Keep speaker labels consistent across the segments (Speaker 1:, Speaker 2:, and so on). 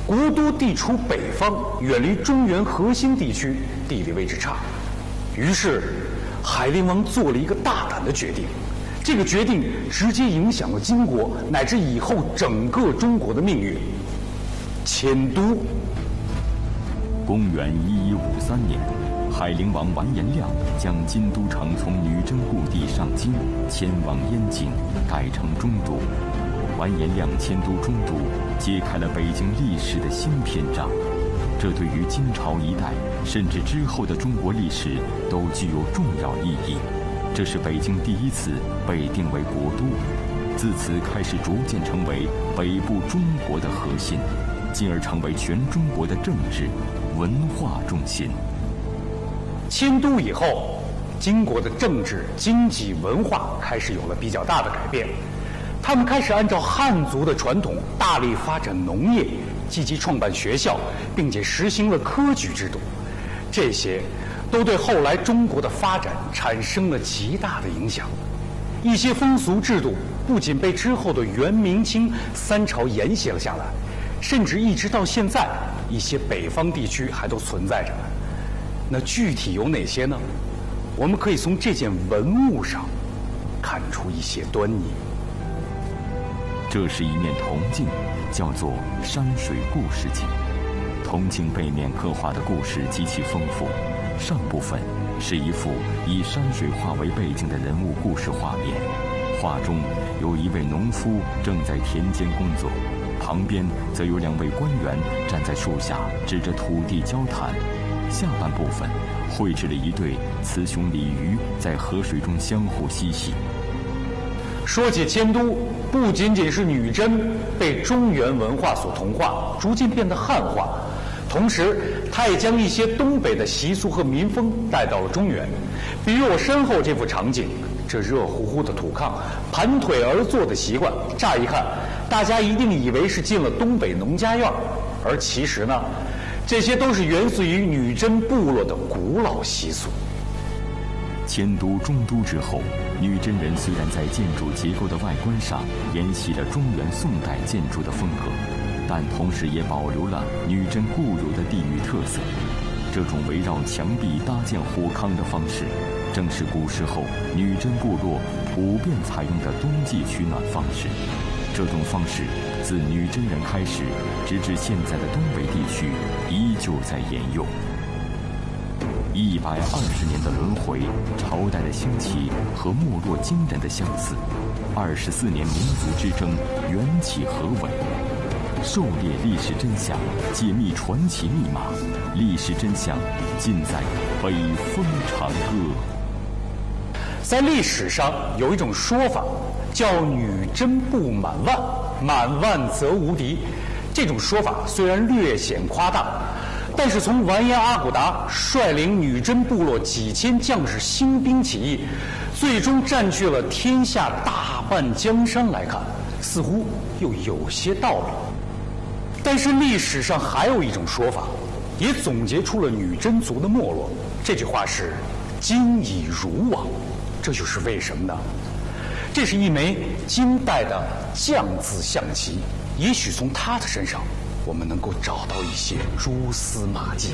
Speaker 1: 国都地处北方，远离中原核心地区，地理位置差。于是，海陵王做了一个大胆的决定，这个决定直接影响了金国乃至以后整个中国的命运。迁都。
Speaker 2: 公元1153年，海陵王完颜亮将金都城从女真故地上京迁往燕京，改成中都。完颜亮迁都中都，揭开了北京历史的新篇章。这对于金朝一代甚至之后的中国历史都具有重要意义。这是北京第一次被定为国都，自此开始逐渐成为北部中国的核心，进而成为全中国的政治、文化中心。
Speaker 1: 迁都以后，金国的政治、经济、文化开始有了比较大的改变。他们开始按照汉族的传统，大力发展农业，积极创办学校，并且实行了科举制度。这些都对后来中国的发展产生了极大的影响。一些风俗制度不仅被之后的元、明、清三朝沿袭了下来，甚至一直到现在，一些北方地区还都存在着呢。那具体有哪些呢？我们可以从这件文物上看出一些端倪。
Speaker 2: 这是一面铜镜，叫做山水故事镜。铜镜背面刻画的故事极其丰富，上部分是一幅以山水画为背景的人物故事画面，画中有一位农夫正在田间工作，旁边则有2位官员站在树下指着土地交谈。下半部分绘制了一对雌雄鲤鱼在河水中相互嬉戏。
Speaker 1: 说起迁都，不仅仅是女真被中原文化所同化，逐渐变得汉化，同时它也将一些东北的习俗和民风带到了中原。比如我身后这幅场景，这热乎乎的土炕，盘腿而坐的习惯，乍一看大家一定以为是进了东北农家院，而其实呢，这些都是源自于女真部落的古老习俗。
Speaker 2: 迁都中都之后，女真人虽然在建筑结构的外观上沿袭了中原宋代建筑的风格，但同时也保留了女真固有的地域特色。这种围绕墙壁搭建火炕的方式，正是古时候女真部落普遍采用的冬季取暖方式。这种方式自女真人开始，直至现在的东北地区，依旧在沿用。120年的轮回，朝代的兴起和没落惊人的相似。24年民族之争，缘起何为？狩猎历史真相，解密传奇密码。历史真相尽在北风长歌。
Speaker 1: 在历史上有一种说法，叫女真不满万，满万则无敌。这种说法虽然略显夸大，但是从完颜阿骨达率领女真部落几千将士兴兵起义，最终占据了天下大半江山来看，似乎又有些道理。但是历史上还有一种说法，也总结出了女真族的没落。这句话是“金已儒亡”，这就是为什么呢？这是一枚金代的将字象棋，也许从他的身上我们能够找到一些蛛丝马迹。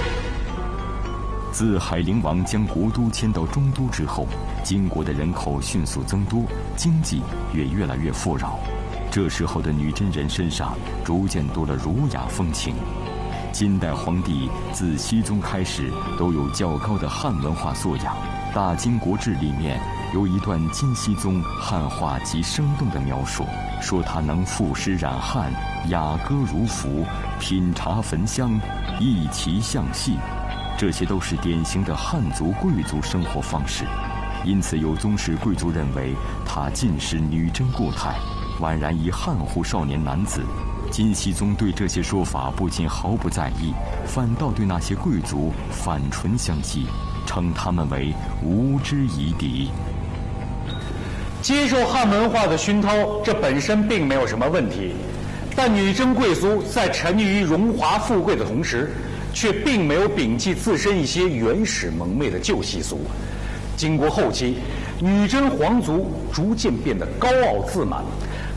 Speaker 2: 自海陵王将国都迁到中都之后，金国的人口迅速增多，经济也越来越富饶。这时候的女真人身上逐渐多了儒雅风情。金代皇帝自熹宗开始都有较高的汉文化素养。《大金国志》里面有一段金熹宗汉化极生动的描述，说他能赋诗染汉，雅歌如赋，品茶焚香，弈棋象戏，这些都是典型的汉族贵族生活方式。因此有宗室贵族认为他尽是女真过态，宛然一汉户少年男子。金熹宗对这些说法不仅毫不在意，反倒对那些贵族反唇相讥，称他们为无知夷狄。
Speaker 1: 接受汉文化的熏陶，这本身并没有什么问题，但女真贵族在沉溺于荣华富贵的同时，却并没有摒弃自身一些原始蒙昧的旧习俗。经过后期，女真皇族逐渐变得高傲自满，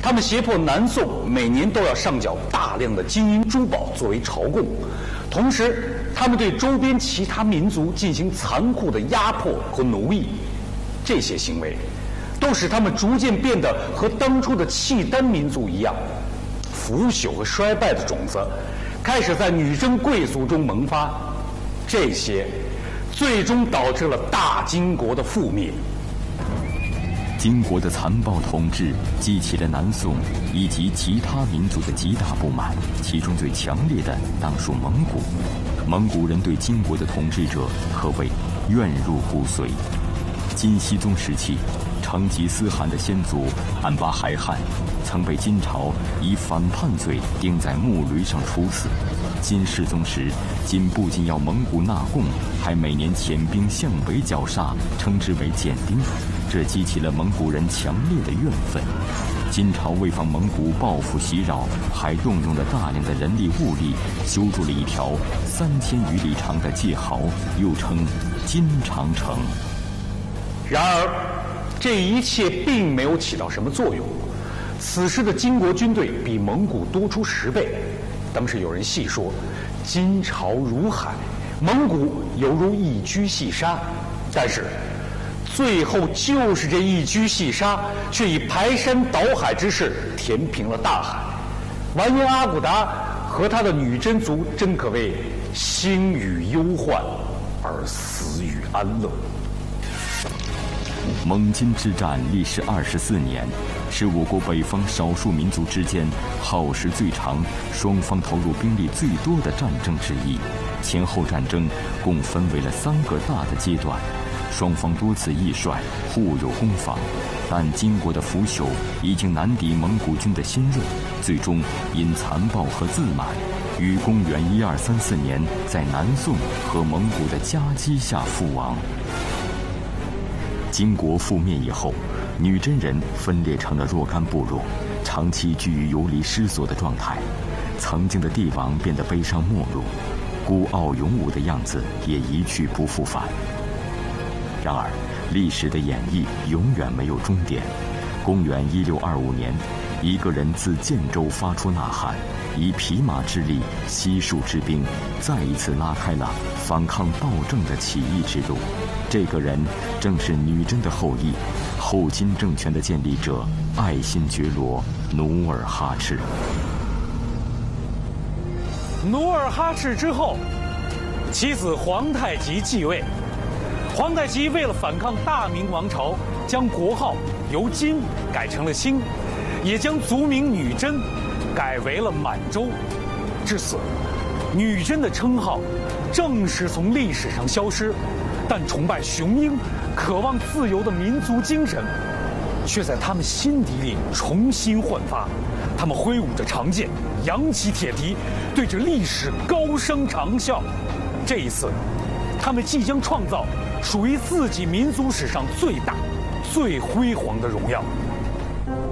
Speaker 1: 他们胁迫南宋每年都要上缴大量的金银珠宝作为朝贡，同时他们对周边其他民族进行残酷的压迫和奴役。这些行为都使他们逐渐变得和当初的契丹民族一样，腐朽和衰败的种子开始在女真贵族中萌发，这些最终导致了大金国的覆灭。
Speaker 2: 金国的残暴统治激起了南宋以及其他民族的极大不满，其中最强烈的当属蒙古。蒙古人对金国的统治者可谓怨入骨髓。金熙宗时期，成吉思汗的先祖安巴海汗曾被金朝以反叛罪钉在木驴上处死。金世宗时，金不仅要蒙古纳贡，还每年遣兵向北剿杀，称之为减丁，这激起了蒙古人强烈的怨愤。金朝为防蒙古报复袭扰，还动用了大量的人力物力，修筑了一条3000余里长的界壕，又称金长城。
Speaker 1: 然而，这一切并没有起到什么作用。此时的金国军队比蒙古多出10倍。当时有人戏说，金朝如海，蒙古犹如一居细沙。但是，最后就是这一居细沙，却以排山倒海之势填平了大海。完颜阿骨达和他的女真族真可谓兴于忧患，而死于安乐。
Speaker 2: 蒙金之战历时24年，是我国北方少数民族之间耗时最长、双方投入兵力最多的战争之一。前后战争共分为了3个大的阶段，双方多次易帅，互有攻防，但金国的腐朽已经难敌蒙古军的新锐，最终因残暴和自满，于公元1234年在南宋和蒙古的夹击下覆亡。金国覆灭以后，女真人分裂成了若干部落，长期居于游离失所的状态。曾经的帝王变得悲伤没落，孤傲勇武的样子也一去不复返。然而，历史的演绎永远没有终点。公元1625年，一个人自建州发出呐喊，以匹马之力悉数之兵，再一次拉开了反抗暴政的起义之路。这个人正是女真的后裔，后金政权的建立者爱新觉罗·努尔哈赤。
Speaker 1: 努尔哈赤之后，其子皇太极继位。皇太极为了反抗大明王朝，将国号由金改成了兴，也将族名女真改为了满洲。至此，女真的称号正式从历史上消失。但崇拜雄鹰、渴望自由的民族精神，却在他们心底里重新焕发。他们挥舞着长剑，扬起铁蹄，对着历史高声长啸。这一次，他们即将创造属于自己民族史上最大、最辉煌的荣耀。